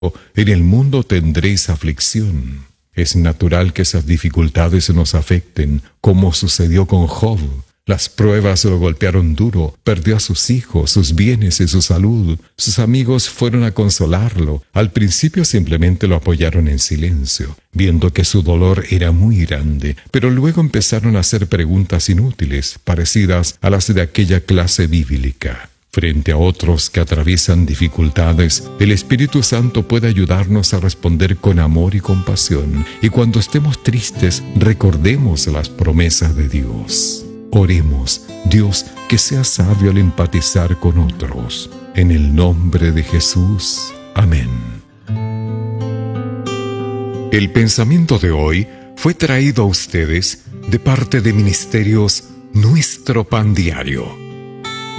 en el mundo tendréis aflicción. Es natural que esas dificultades nos afecten, como sucedió con Job. Las pruebas lo golpearon duro, perdió a sus hijos, sus bienes y su salud. Sus amigos fueron a consolarlo. Al principio simplemente lo apoyaron en silencio, viendo que su dolor era muy grande, pero luego empezaron a hacer preguntas inútiles, parecidas a las de aquella clase bíblica. Frente a otros que atraviesan dificultades, el Espíritu Santo puede ayudarnos a responder con amor y compasión. Y cuando estemos tristes, recordemos las promesas de Dios. Oremos, Dios, que sea sabio al empatizar con otros. En el nombre de Jesús. Amén. El pensamiento de hoy fue traído a ustedes de parte de Ministerios Nuestro Pan Diario.